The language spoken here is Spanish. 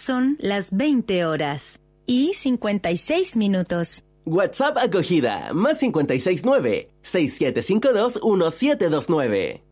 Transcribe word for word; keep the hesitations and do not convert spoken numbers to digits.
Son las veinte horas y cincuenta y seis minutos. WhatsApp acogida, más cincuenta y seis nueve, seis siete cinco dos, uno siete dos nueve.